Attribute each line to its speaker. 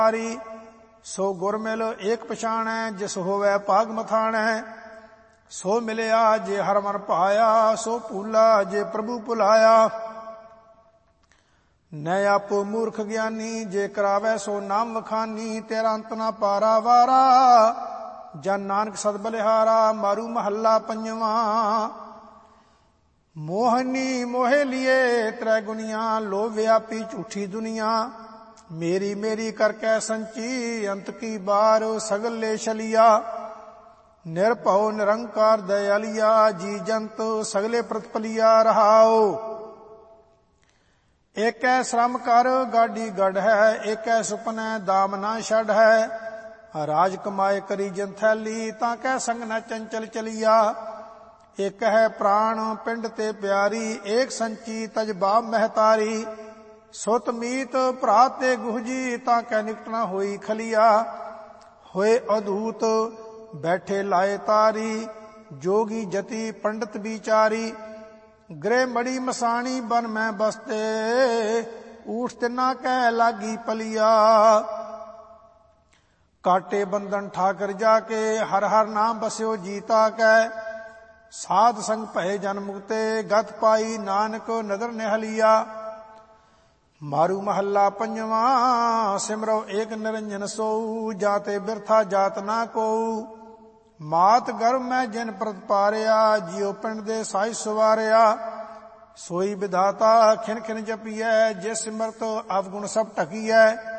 Speaker 1: ਸੋ ਗੁਰ ਮਿਲ ਏਕ ਪਛਾਣੈ, ਜਿਸ ਹੋਵੈ ਭਾਗ ਮਥਾਣੈ। ਸੋ ਮਿਲਿਆ ਜੇ ਹਰਿ ਮਨ ਭਾਇਆ, ਸੋ ਭੂਲਾ ਜੇ ਪ੍ਰਭੂ ਭੁਲਾਇਆ। ਨੈ ਆਪੋ ਮੂਰਖ ਗਿਆਨੀ, ਜੇ ਕਰਾਵੈ ਸੋ ਨਾਮ ਵਖਾਨੀ। ਤੇਰਾ ਅੰਤ ਨਾ ਪਾਰਾਵਾਰਾ, ਜਨ ਨਾਨਕ ਸਦ ਬਲਿਹਾਰਾ। ਮਾਰੂ ਮਹੱਲਾ ਪੰਜਵਾਂ। ਮੋਹਨੀ ਮੋਹਿ ਲਿਏ ਤ੍ਰੈ ਗੁਨੀਆਂ, ਲੋਭ ਵਿਆਪੀ ਝੂਠੀ ਦੁਨੀਆ। ਮੇਰੀ ਮੇਰੀ ਕਰਕੈ ਸੰਚੀ, ਅੰਤ ਕੀ ਬਾਰ ਸਗਲ ਲੈ ਛਲਿਆ। ਨਿਰਭਉ ਨਿਰੰਕਾਰ ਦਇਆਲਿਆ, ਜੀ ਜੰਤ ਸਗਲੇ ਪ੍ਰਤਪਲਿਆ। ਰਹਾਉ ਏਕੈ ਸ਼ਰਮ ਕਰ ਗਾਡੀ ਗੜ ਹੈ, ਏਕੈ ਸੁਪਨੈ ਦਾਮ ਨਾ ਛੱਡ ਹੈ। ਰਾਜ ਕਮਾਏ ਕਰੀ ਜਿਨ ਥੈਲੀ, ਤਾਂ ਕੈ ਸੰਗ ਨ ਚੰਚਲ ਚਲਿਆ। ਇੱਕ ਹੈ ਪ੍ਰਾਣ ਪਿੰਡ ਤੇ ਪਿਆਰੀ, ਏਕ ਸੰਚੀ ਤਜ ਬਾਪ ਮਹਿਤਾਰੀ। ਸੁਤ ਮੀਤ ਭਰਾ ਤੇ ਗੁਹਜੀ, ਤਾਂ ਕੈ ਨਿਕਟ ਨ ਹੋਈ ਖਲਿਆ। ਹੋਏ ਅਦੂਤ ਬੈਠੇ ਲਾਏ ਤਾਰੀ, ਜੋਗੀ ਜਤੀ ਪੰਡਤ ਵਿਚਾਰੀ। ਗ੍ਰਹਿ ਮੜੀ ਮਸਾਣੀ ਬਨ ਮੈਂ ਬਸਤੇ, ਊਠ ਤਿੰਨਾ ਕੈ ਲਾਗੀ ਪਲਿਆ। ਕਾਟੇ ਬੰਧਨ ਠਾਕਰ ਜਾ ਕੇ, ਹਰ ਹਰ ਨਾਮ ਬਸਿਓ ਜੀਤਾ ਕੈ। ਸਾਧ ਸੰਗ ਭਏ ਜਨ ਮੁਕਤੇ, ਗਤ ਪਾਈ ਨਾਨਕ ਨਦਰ ਨਿਹਲਿਆ। ਮਾਰੂ ਮਹੱਲਾ ਪੰਜਵਾਂ। ਸਿਮਰੋ ਏਕ ਨਿਰੰਜਨ ਸੋਊ, ਜਾਤੇ ਬਿਰਥਾ ਜਾਤ ਨਾ ਕੋਊ। ਮਾਤ ਗਰਭ ਮੈਂ ਜਿਨ ਪ੍ਰਤਪਾਰਿਆ, ਜਿਉ ਪਿੰਡ ਦੇ ਸਾਈ ਸਵਾਰਿਆ। ਸੋਈ ਵਿਧਾਤਾ ਖਿਨ ਖਿਨ ਜਪੀਐ, ਜਿਸ ਸਿਮਰਤ ਅਵਗੁਣ ਸਭ ਢਕੀਐ।